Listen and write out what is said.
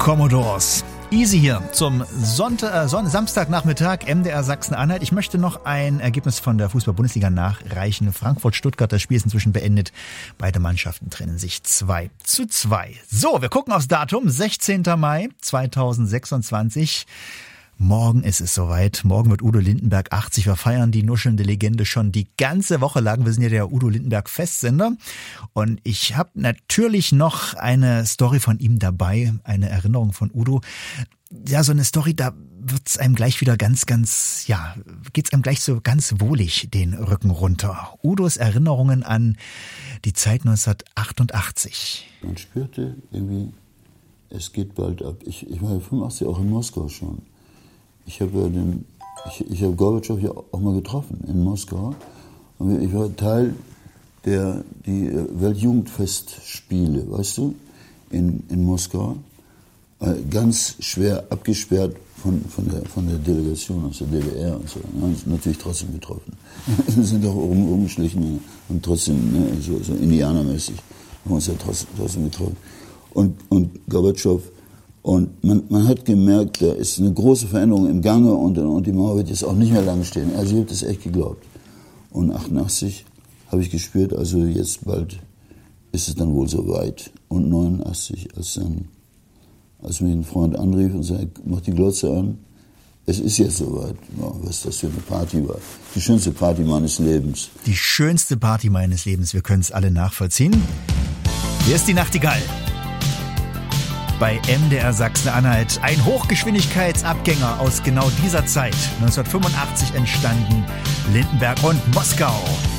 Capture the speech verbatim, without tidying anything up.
Commodores. Easy hier zum Sonntag, äh, Son- Samstagnachmittag, M D R Sachsen-Anhalt. Ich möchte noch ein Ergebnis von der Fußball-Bundesliga nachreichen. Frankfurt-Stuttgart, das Spiel ist inzwischen beendet. Beide Mannschaften trennen sich zwei zu zwei. So, wir gucken aufs Datum, sechzehnter Mai zweitausendsechsundzwanzig. Morgen ist es soweit. Morgen wird Udo Lindenberg achtzig. Wir feiern die nuschelnde Legende schon die ganze Woche lang. Wir sind ja der Udo Lindenberg Festsender. Und ich habe natürlich noch eine Story von ihm dabei, eine Erinnerung von Udo. Ja, so eine Story, da wird's einem gleich wieder ganz, ganz, ja, geht's einem gleich so ganz wohlig den Rücken runter. Udos Erinnerungen an die Zeit neunzehnhundertachtundachtzig. Man spürte irgendwie, es geht bald ab. Ich, ich war ja fünfundachtzig auch in Moskau schon. Ich habe ja den, ich, ich habe Gorbatschow ja auch mal getroffen in Moskau. Und ich war Teil der die Weltjugendfestspiele, weißt du, in, in Moskau. Ganz schwer abgesperrt von, von, der, von der Delegation aus der D D R und so. Wir haben uns natürlich trotzdem getroffen. Wir sind auch rum, rumgeschlichen und trotzdem, ne, so, so indianermäßig haben wir uns ja trotzdem, trotzdem getroffen. Und, und Gorbatschow, und man, man hat gemerkt, da ist eine große Veränderung im Gange und, und die Mauer wird jetzt auch nicht mehr lange stehen. Also ich habe das echt geglaubt. Und achtundachtzig habe ich gespürt, also jetzt bald ist es dann wohl soweit. Und neunundachtzig, als dann, als mich ein Freund anrief und sagte, mach die Glotze an, es ist jetzt soweit. Ja, was das für eine Party war. Die schönste Party meines Lebens. Die schönste Party meines Lebens, wir können es alle nachvollziehen. Hier ist die Nachtigall. Bei M D R Sachsen-Anhalt. Ein Hochgeschwindigkeitsabgänger aus genau dieser Zeit. neunzehnhundertfünfundachtzig entstanden. Lindenberg und Moskau.